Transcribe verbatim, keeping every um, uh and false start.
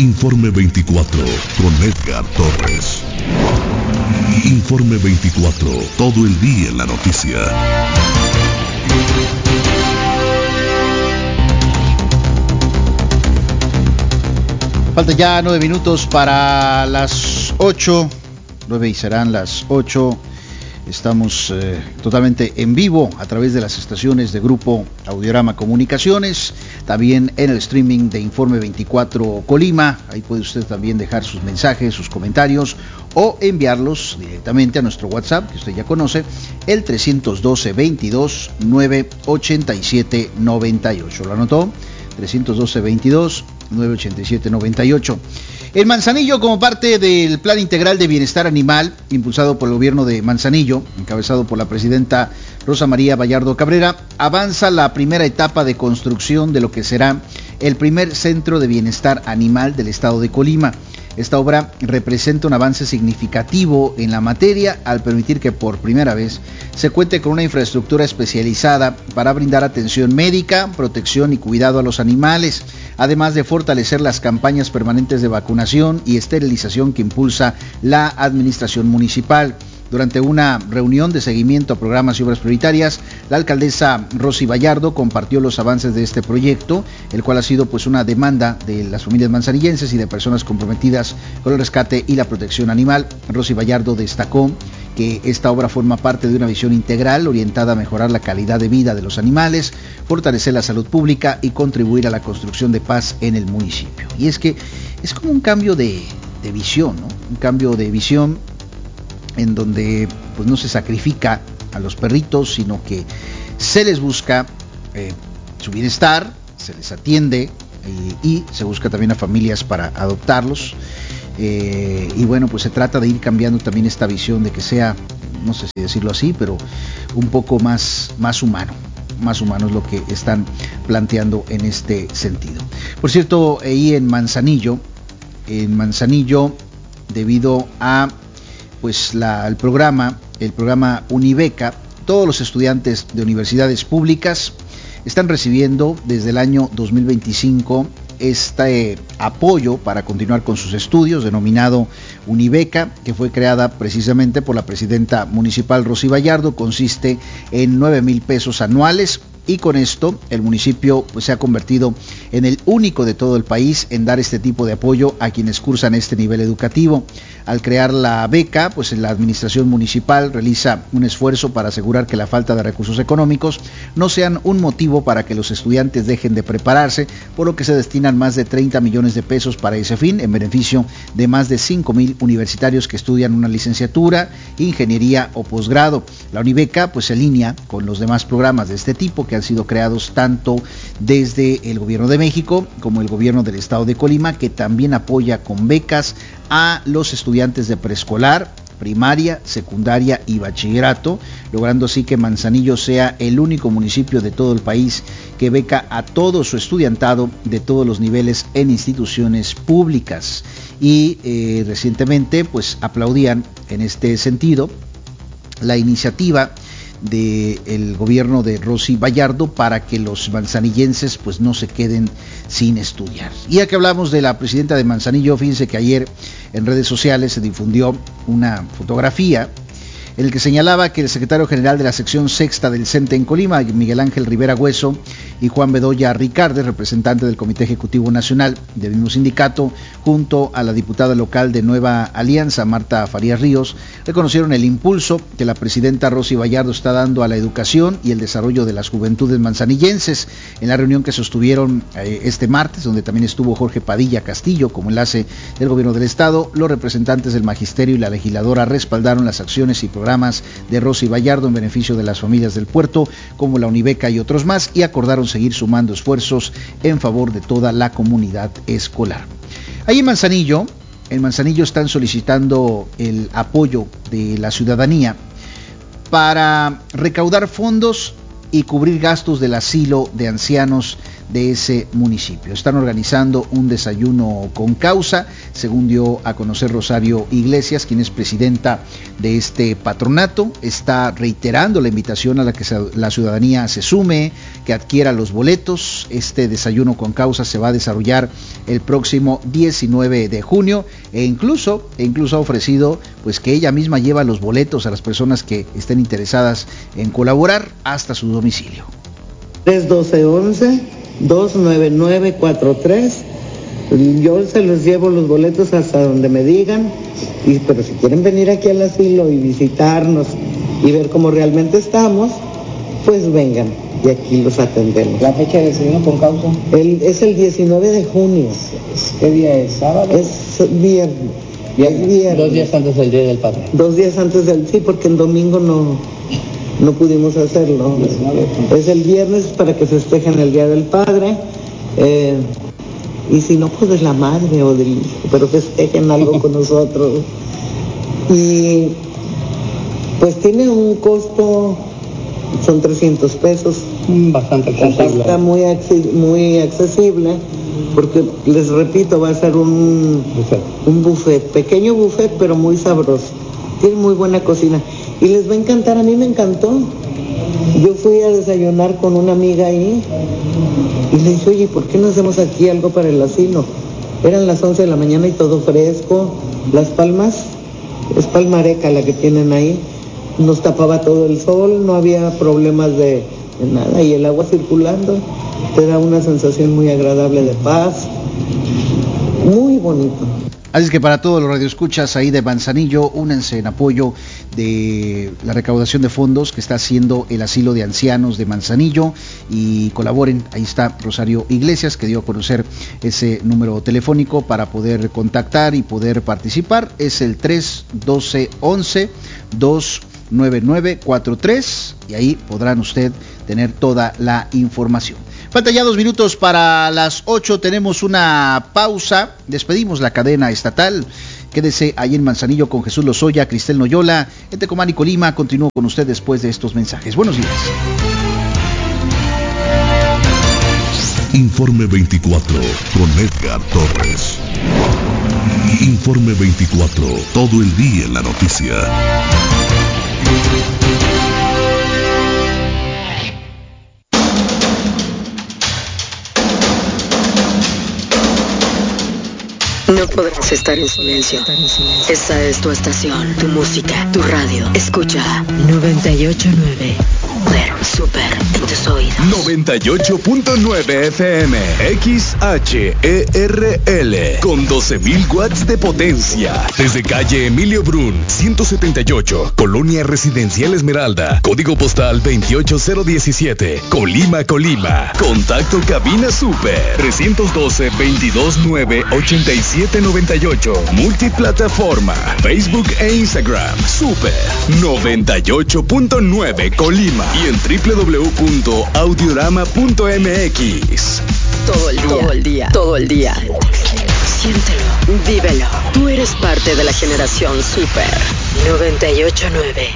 Informe veinticuatro con Edgar Torres. Informe veinticuatro, todo el día en la noticia. Faltan ya nueve minutos para las ocho, nueve y serán las ocho. Estamos eh, totalmente en vivo a través de las estaciones de Grupo Audiorama Comunicaciones, también en el streaming de Informe veinticuatro Colima. Ahí puede usted también dejar sus mensajes, sus comentarios o enviarlos directamente a nuestro WhatsApp, que usted ya conoce, el trescientos doce, veintidós, nueve ochenta y siete, noventa y ocho. ¿Lo anotó? trescientos doce, veintidós, nueve ochenta y siete, noventa y ocho. En Manzanillo, como parte del Plan Integral de Bienestar Animal, impulsado por el gobierno de Manzanillo, encabezado por la presidenta Rosa María Bayardo Cabrera, avanza la primera etapa de construcción de lo que será el primer centro de bienestar animal del estado de Colima. Esta obra representa un avance significativo en la materia al permitir que por primera vez se cuente con una infraestructura especializada para brindar atención médica, protección y cuidado a los animales, además de fortalecer las campañas permanentes de vacunación y esterilización que impulsa la administración municipal. Durante una reunión de seguimiento a programas y obras prioritarias, la alcaldesa Rosy Bayardo compartió los avances de este proyecto, el cual ha sido pues una demanda de las familias manzanillenses y de personas comprometidas con el rescate y la protección animal. Rosy Bayardo destacó que esta obra forma parte de una visión integral orientada a mejorar la calidad de vida de los animales, fortalecer la salud pública y contribuir a la construcción de paz en el municipio. Y es que es como un cambio de, de visión, ¿no? Un cambio de visión en donde pues no se sacrifica a los perritos, sino que se les busca eh, su bienestar, se les atiende eh, y se busca también a familias para adoptarlos. Eh, y bueno, pues se trata de ir cambiando también esta visión de que sea, no sé si decirlo así, pero un poco más, más humano. Más humano es lo que están planteando en este sentido. Por cierto, ahí en Manzanillo, en Manzanillo, debido a pues la, el programa, el programa Unibeca, todos los estudiantes de universidades públicas están recibiendo desde el año dos mil veinticinco este apoyo para continuar con sus estudios, denominado Unibeca, que fue creada precisamente por la presidenta municipal Rosy Bayardo. Consiste en nueve mil pesos anuales y con esto el municipio pues, se ha convertido en el único de todo el país en dar este tipo de apoyo a quienes cursan este nivel educativo. Al crear la beca, pues la administración municipal realiza un esfuerzo para asegurar que la falta de recursos económicos no sean un motivo para que los estudiantes dejen de prepararse, por lo que se destinan más de treinta millones de pesos para ese fin, en beneficio de más de cinco mil universitarios que estudian una licenciatura, ingeniería o posgrado. La Unibeca pues se alinea con los demás programas de este tipo que han sido creados tanto desde el gobierno de México como el gobierno del estado de Colima, que también apoya con becas a los estudiantes de preescolar, primaria, secundaria y bachillerato, logrando así que Manzanillo sea el único municipio de todo el país que beca a todo su estudiantado de todos los niveles en instituciones públicas. Y eh, recientemente pues aplaudían en este sentido la iniciativa del gobierno de Rosy Bayardo para que los manzanillenses pues no se queden sin estudiar. Y ya que hablamos de la presidenta de Manzanillo, fíjense que ayer en redes sociales se difundió una fotografía en el que señalaba que el secretario general de la sección sexta del CENTE en Colima, Miguel Ángel Rivera Hueso, y Juan Bedoya Ricardes, representante del Comité Ejecutivo Nacional del mismo sindicato, junto a la diputada local de Nueva Alianza, Marta Farías Ríos, reconocieron el impulso que la presidenta Rosy Bayardo está dando a la educación y el desarrollo de las juventudes manzanillenses. En la reunión que sostuvieron eh, este martes, donde también estuvo Jorge Padilla Castillo como enlace del gobierno del estado, los representantes del magisterio y la legisladora respaldaron las acciones y programas de Rosy Bayardo en beneficio de las familias del puerto, como la Unibeca y otros más, y acordaron seguir sumando esfuerzos en favor de toda la comunidad escolar. Ahí en Manzanillo, en Manzanillo están solicitando el apoyo de la ciudadanía para recaudar fondos y cubrir gastos del asilo de ancianos de ese municipio. Están organizando un desayuno con causa, según dio a conocer Rosario Iglesias, quien es presidenta de este patronato. Está reiterando la invitación a la que la ciudadanía se sume, que adquiera los boletos. Este desayuno con causa se va a desarrollar el próximo diecinueve de junio e incluso, e incluso ha ofrecido pues que ella misma lleva los boletos a las personas que estén interesadas en colaborar hasta su domicilio. tres doce once dos nueve nueve cuatro tres. Yo se los llevo los boletos hasta donde me digan, y, pero si quieren venir aquí al asilo y visitarnos y ver cómo realmente estamos, pues vengan y aquí los atendemos. ¿La fecha de desayuno con causa? El, es el diecinueve de junio. ¿Qué día es? ¿Sábado? Es viernes. Viernes. viernes. Dos días antes del Día del Padre. Dos días antes del... Sí, porque el domingo no, no pudimos hacerlo. Es el viernes para que festejen el Día del Padre. Eh, y si no, pues de la madre o del hijo, pero festejen algo con nosotros. Y pues tiene un costo, son trescientos pesos. Bastante accesible. Está muy, muy accesible, porque les repito, va a ser un buffet. un buffet, pequeño buffet, pero muy sabroso. Tiene muy buena cocina y les va a encantar. A mí me encantó. Yo fui a desayunar con una amiga ahí y le dije, oye, ¿por qué no hacemos aquí algo para el asilo? Eran las once de la mañana y todo fresco. Las palmas, es palmareca la que tienen ahí, nos tapaba todo el sol, no había problemas de, de nada, y el agua circulando te da una sensación muy agradable de paz, muy bonito. Así es que para todos los radioescuchas ahí de Manzanillo, únanse en apoyo de la recaudación de fondos que está haciendo el asilo de ancianos de Manzanillo y colaboren. Ahí está Rosario Iglesias, que dio a conocer ese número telefónico para poder contactar y poder participar. Es el tres doce once dos nueve nueve cuatro tres y ahí podrán usted tener toda la información. Falta ya dos minutos para las ocho, tenemos una pausa, despedimos la cadena estatal. Quédese ahí en Manzanillo con Jesús Lozoya, Cristel Noyola, en Tecomán y Colima. Continúo con usted después de estos mensajes. Buenos días. Informe veinticuatro con Edgar Torres. Informe veinticuatro, todo el día en la noticia. No podrás estar en silencio. Esta es tu estación, tu música, tu radio. Escucha noventa y ocho punto nueve. Super en tus oídos. noventa y ocho punto nueve F M X H E R L con doce mil watts de potencia. Desde calle Emilio Brun, ciento setenta y ocho, Colonia Residencial Esmeralda, código postal veintiocho cero diecisiete, Colima, Colima. Contacto cabina Super trescientos doce, veintidós nueve, ochenta y siete noventa y ocho. Multiplataforma, Facebook e Instagram. Super noventa y ocho punto nueve Colima y en doble u doble u doble u punto audiorama punto m x. Todo el día, todo el día, todo el día. Siéntelo, vívelo. Tú eres parte de la generación Super noventa y ocho punto nueve.